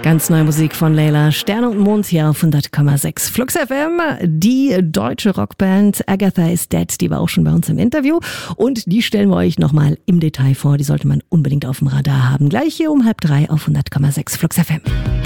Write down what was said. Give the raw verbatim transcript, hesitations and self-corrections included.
Ganz neue Musik von Layla. Sterne und Mond hier auf hundert Komma sechs Flux F M. Die deutsche Rockband Agatha is Dead, die war auch schon bei uns im Interview. Und die stellen wir euch nochmal im Detail vor. Die sollte man unbedingt auf dem Radar haben. Gleich hier um halb drei auf hundert Komma sechs Flux F M.